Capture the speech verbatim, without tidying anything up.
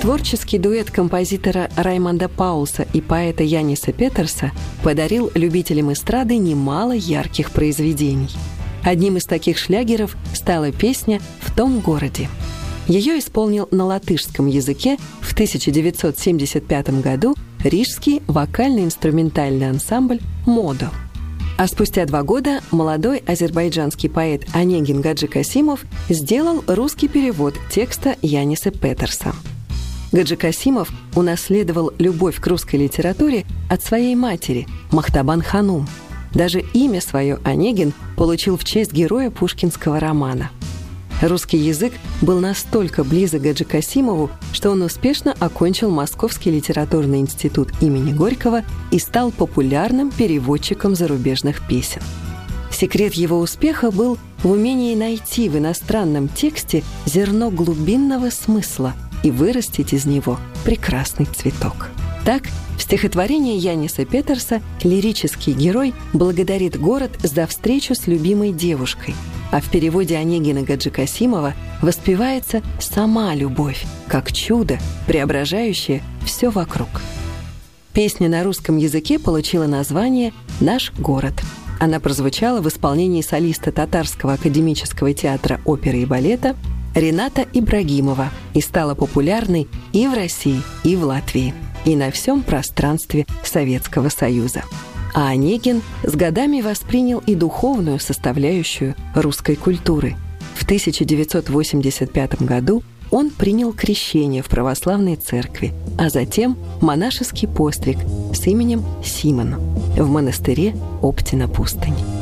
Творческий дуэт композитора Раймонда Паулса и поэта Яниса Петерса подарил любителям эстрады немало ярких произведений. Одним из таких шлягеров стала песня «В том городе». Ее исполнил на латышском языке в тысяча девятьсот семьдесят пятом году рижский вокально-инструментальный ансамбль «Модо». А спустя два года молодой азербайджанский поэт Онегин Гаджикасимов сделал русский перевод текста Яниса Петерса. Гаджикасимов унаследовал любовь к русской литературе от своей матери Махтабан-ханум. Даже имя свое Онегин получил в честь героя пушкинского романа. Русский язык был настолько близок Гаджикасимову, что он успешно окончил Московский литературный институт имени Горького и стал популярным переводчиком зарубежных песен. Секрет его успеха был в умении найти в иностранном тексте зерно глубинного смысла и вырастить из него прекрасный цветок. Так, в стихотворении Яниса Петерса лирический герой благодарит город за встречу с любимой девушкой, а в переводе Онегина Гаджикасимова воспевается сама любовь, как чудо, преображающее все вокруг. Песня на русском языке получила название «Наш город». Она прозвучала в исполнении солиста Татарского академического театра оперы и балета Рената Ибрагимова и стала популярной и в России, и в Латвии, и на всем пространстве Советского Союза. А Онегин с годами воспринял и духовную составляющую русской культуры. В тысяча девятьсот восемьдесят пятом году он принял крещение в православной церкви, а затем монашеский постриг с именем Симон в монастыре Оптина пустынь.